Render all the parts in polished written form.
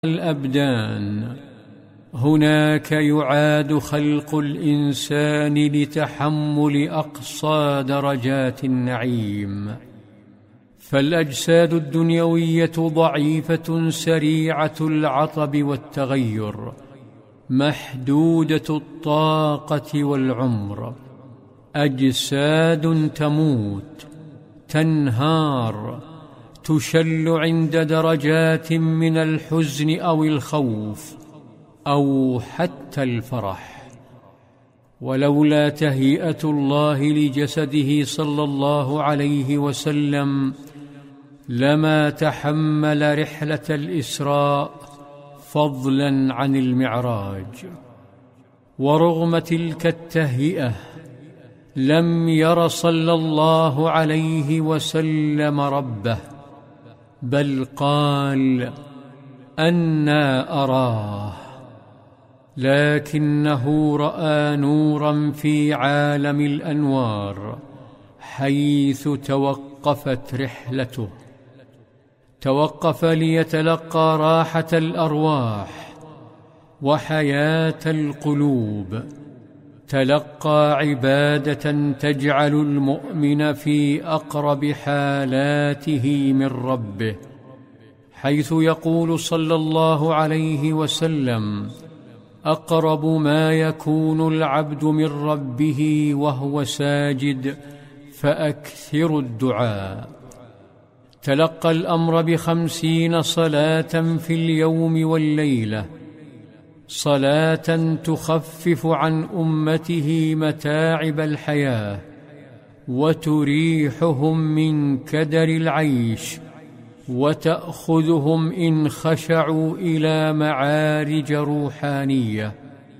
الأبدان. هناك يعاد خلق الإنسان لتحمل أقصى درجات النعيم، فالأجساد الدنيوية ضعيفة سريعة العطب والتغير، محدودة الطاقة والعمر، أجساد تموت، تنهار، تشل عند درجات من الحزن أو الخوف أو حتى الفرح. ولولا تهيئة الله لجسده صلى الله عليه وسلم لما تحمل رحلة الإسراء فضلا عن المعراج. ورغم تلك التهيئة لم ير صلى الله عليه وسلم ربه، بل قال: أنى أراه، لكنه رأى نورا في عالم الأنوار حيث توقفت رحلته. توقف ليتلقى راحة الأرواح وحياة القلوب، تلقى عبادة تجعل المؤمن في أقرب حالاته من ربه، حيث يقول صلى الله عليه وسلم: أقرب ما يكون العبد من ربه وهو ساجد فأكثر الدعاء. تلقى الأمر ب50 صلاة في اليوم والليلة، صلاة تخفف عن أمته متاعب الحياة وتريحهم من كدر العيش، وتأخذهم إن خشعوا إلى معارج روحانية.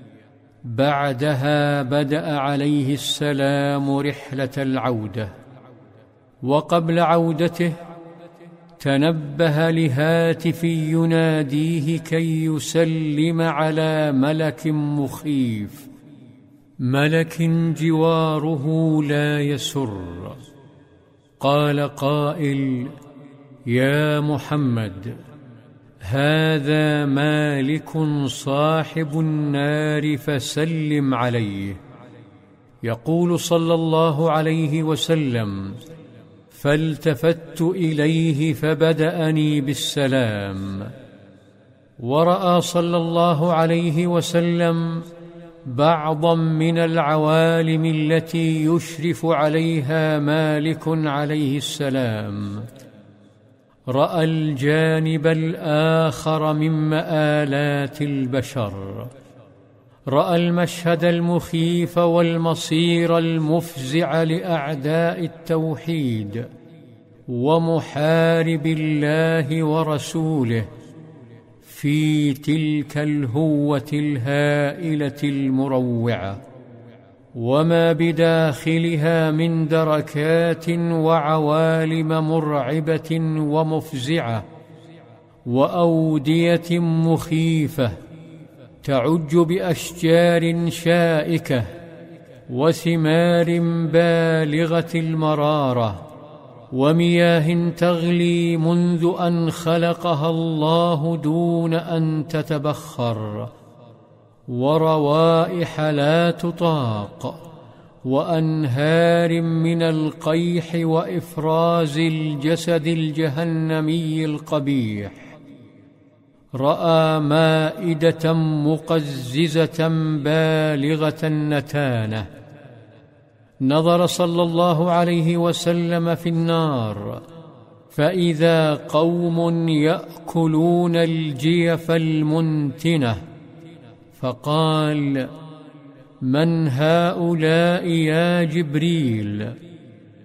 بعدها بدأ عليه السلام رحلة العودة، وقبل عودته تنبه لهاتف يناديه كي يسلم على ملك مخيف، ملك جواره لا يسر. قال قائل: يا محمد، هذا مالك صاحب النار فسلم عليه. يقول صلى الله عليه وسلم: فالتفت إليه فبدأني بالسلام. ورأى صلى الله عليه وسلم بعضا من العوالم التي يشرف عليها مالك عليه السلام. رأى الجانب الآخر من مآلات البشر، رأى المشهد المخيف والمصير المفزع لأعداء التوحيد ومحارب الله ورسوله في تلك الهوة الهائلة المروعة، وما بداخلها من دركات وعوالم مرعبة ومفزعة وأودية مخيفة تعج بأشجار شائكة وثمار بالغة المرارة ومياه تغلي منذ أن خلقها الله دون أن تتبخر، وروائح لا تطاق، وأنهار من القيح وإفراز الجسد الجهنمي القبيح. رأى مائدة مقززة بالغة النتانة. نظر صلى الله عليه وسلم في النار فإذا قوم يأكلون الجيف المنتنة، فقال: من هؤلاء يا جبريل؟